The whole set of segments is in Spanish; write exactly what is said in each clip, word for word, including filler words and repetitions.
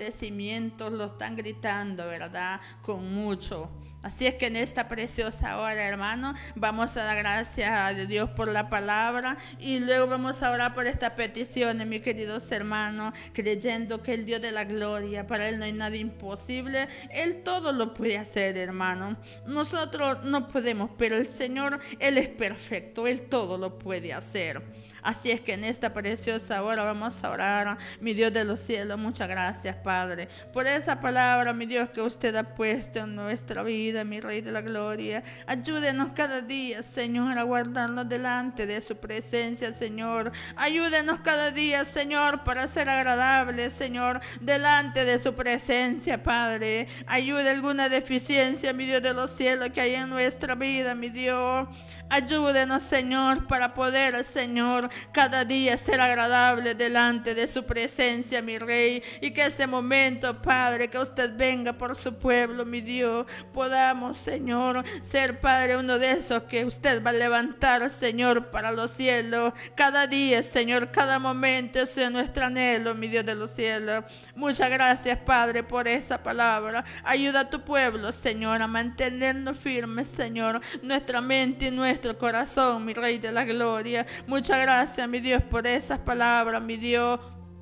acontecimientos lo están gritando, ¿verdad? Con mucho. Así es que en esta preciosa hora, hermano, vamos a dar gracias a Dios por la palabra y luego vamos a orar por estas peticiones, mis queridos hermanos, creyendo que el Dios de la gloria, para Él no hay nada imposible. Él todo lo puede hacer, hermano. Nosotros no podemos, pero el Señor, Él es perfecto, Él todo lo puede hacer. Así es que en esta preciosa hora vamos a orar, mi Dios de los cielos. Muchas gracias, Padre, por esa palabra, mi Dios, que usted ha puesto en nuestra vida, mi Rey de la gloria. Ayúdenos cada día, Señor, a guardarnos delante de su presencia, Señor. Ayúdenos cada día, Señor, para ser agradables, Señor, delante de su presencia, Padre. Ayude alguna deficiencia, mi Dios de los cielos, que hay en nuestra vida, mi Dios. Ayúdenos, Señor, para poder, Señor, cada día ser agradable delante de su presencia, mi Rey. Y que ese momento, Padre, que usted venga por su pueblo, mi Dios, podamos, Señor, ser, Padre, uno de esos que usted va a levantar, Señor, para los cielos. Cada día, Señor, cada momento, ese es nuestro anhelo, mi Dios de los cielos. Muchas gracias, Padre, por esa palabra. Ayuda a tu pueblo, Señor, a mantenernos firmes, Señor, nuestra mente y nuestra corazón, mi Rey de la gloria. Muchas gracias, mi Dios, por esas palabras, mi Dios.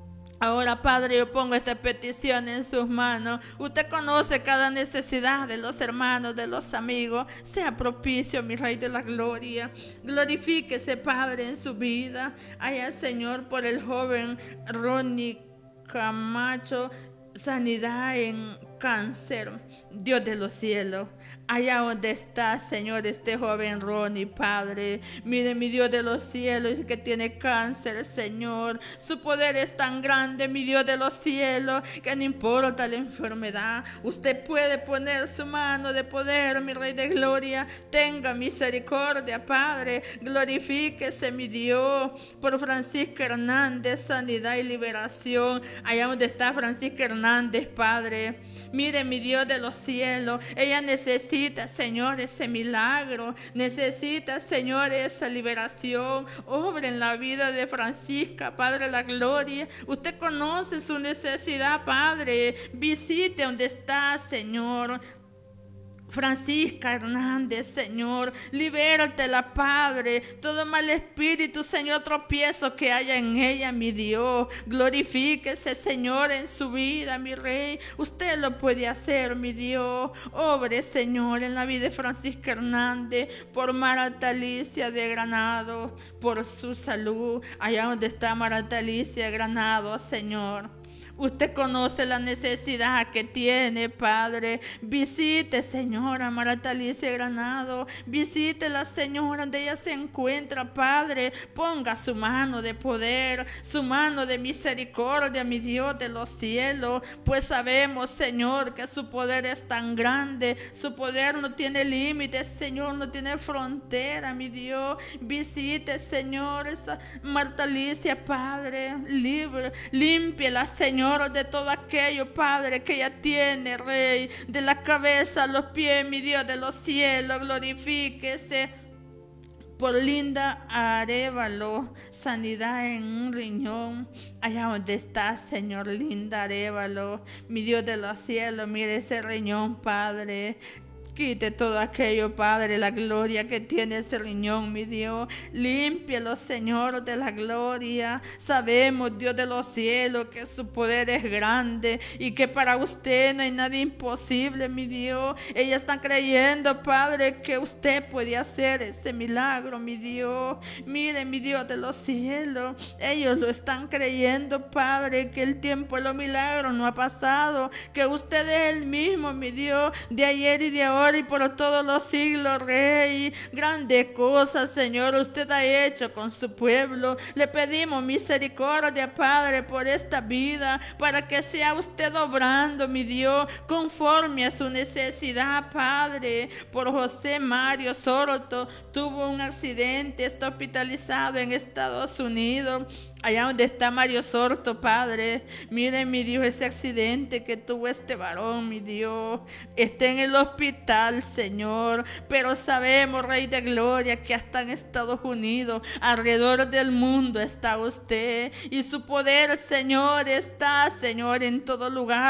Ahora, Padre, yo pongo esta petición en sus manos. Usted conoce cada necesidad de los hermanos, de los amigos. Sea propicio, mi Rey de la gloria. Glorifíquese, Padre, en su vida. Haya, Señor, por el joven Ronnie Camacho, sanidad en cáncer. Dios de los cielos, allá donde está, Señor, este joven Ronnie, Padre, mire, mi Dios de los cielos, que tiene cáncer, Señor. Su poder es tan grande, mi Dios de los cielos, que no importa la enfermedad, usted puede poner su mano de poder, mi Rey de gloria. Tenga misericordia, Padre, glorifíquese, mi Dios, por Francisca Hernández, sanidad y liberación, allá donde está Francisca Hernández, Padre. Mire, mi Dios de los cielos, ella necesita, Señor, ese milagro, necesita, Señor, esa liberación. Obra en la vida de Francisca, Padre de la gloria. Usted conoce su necesidad, Padre. Visite donde está, Señor, Francisca Hernández, Señor, libératela, Padre, todo mal espíritu, Señor, tropiezo que haya en ella, mi Dios, glorifíquese, Señor, en su vida, mi Rey, usted lo puede hacer, mi Dios. Obre, Señor, en la vida de Francisca Hernández, por Marta Alicia de Granado, por su salud, allá donde está Marta Alicia de Granado, Señor. Usted conoce la necesidad que tiene, Padre. Visite, Señora, Marta Alicia Granado. Visite la Señora donde ella se encuentra, Padre. Ponga su mano de poder, su mano de misericordia, mi Dios de los cielos. Pues sabemos, Señor, que su poder es tan grande. Su poder no tiene límites, Señor, no tiene frontera, mi Dios. Visite, Señor, esa Marta Alicia, Padre. Libre, límpiela, Señor, de todo aquello, Padre, que ella tiene, Rey, de la cabeza a los pies, mi Dios de los cielos. Glorifíquese por Linda Arevalo, sanidad en un riñón, allá donde está, Señor, Linda Arevalo, mi Dios de los cielos. Mire ese riñón, Padre. Quite todo aquello, Padre, la gloria que tiene ese riñón, mi Dios. Límpielo, Señor de la gloria. Sabemos, Dios de los cielos, que su poder es grande y que para usted no hay nada imposible, mi Dios. Ellas están creyendo, Padre, que usted puede hacer ese milagro, mi Dios. Mire, mi Dios de los cielos, ellos lo están creyendo, Padre, que el tiempo de los milagros no ha pasado, que usted es el mismo, mi Dios, de ayer y de ahora y por todos los siglos, Rey. Grandes cosas, Señor, usted ha hecho con su pueblo. Le pedimos misericordia, Padre, por esta vida, para que sea usted obrando, mi Dios, conforme a su necesidad, Padre. Por José Mario Soroto, tuvo un accidente, está hospitalizado en Estados Unidos. Allá donde está Mario Sorto, Padre, miren, mi Dios, ese accidente que tuvo este varón, mi Dios, está en el hospital, Señor, pero sabemos, Rey de Gloria, que hasta en Estados Unidos, alrededor del mundo está usted, y su poder, Señor, está, Señor, en todo lugar.